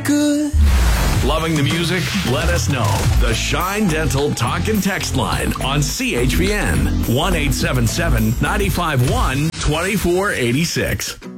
good. Loving the music? Let us know. The Shine Dental Talk and Text line on CHPN 1-877-951-2486.